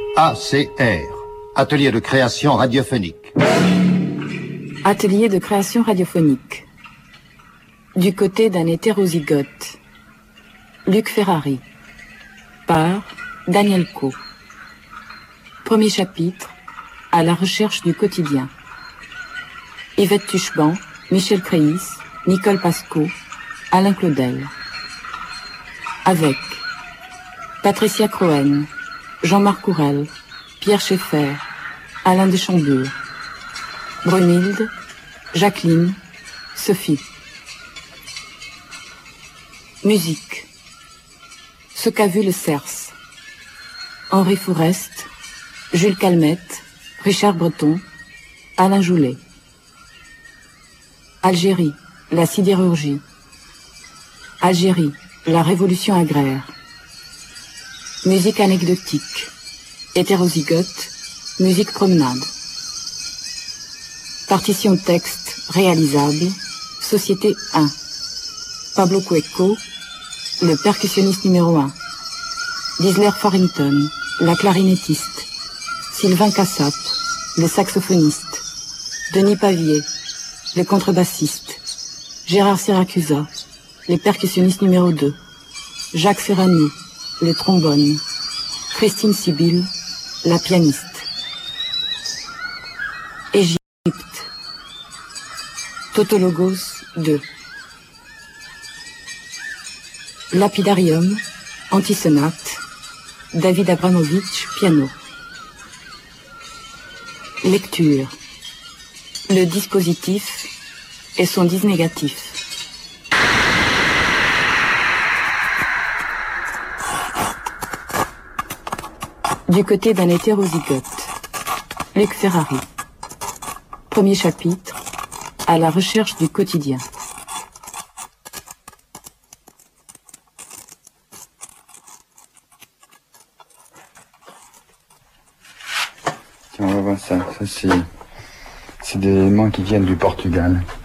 ACR, Atelier de création radiophonique. Atelier de création radiophonique. Du côté d'un hétérozygote. Luc Ferrari. Par Daniel Coe. Premier chapitre. À la recherche du quotidien. Yvette Tuchban, Michel Créis, Nicole Pasco, Alain Claudel. Avec Patricia Croen, Jean-Marc Courel, Pierre Schaeffer, Alain Deschambure, Brunhilde, Jacqueline, Sophie. Musique. Ce qu'a vu le Cerce. Henri Fourest, Jules Calmette, Richard Breton, Alain Joulet. Algérie, la sidérurgie. Algérie, la révolution agraire. Musique anecdotique. Hétérozygote, musique promenade. Partition texte réalisable, Société 1. Pablo Cueco, le percussionniste numéro 1. Disler Farrington, la clarinettiste. Sylvain Cassap, le saxophoniste. Denis Pavier, le contrebassiste. Gérard Siracusa, le percussionniste numéro 2. Jacques Ferrani, le trombone. Christine Sibyl, la pianiste. Égypte. Tautologos 2. Lapidarium, antisonate. David Abramovitch, piano. Lecture. Le dispositif et son disnégatif. Du côté d'un hétérozygote. Luc Ferrari. Premier chapitre. À la recherche du quotidien. Tiens, on va voir ça. Ça, c'est des éléments qui viennent du Portugal.